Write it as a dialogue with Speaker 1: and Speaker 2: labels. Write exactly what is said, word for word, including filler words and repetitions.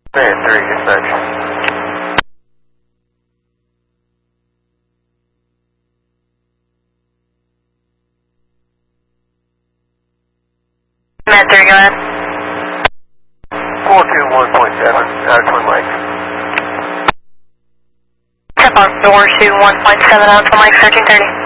Speaker 1: Man, three, dispatch.
Speaker 2: Man three, go ahead.
Speaker 1: four two one point seven, out of Twin Lakes.
Speaker 2: Step on four two one point seven out of Twin Lakes, thirteen thirty.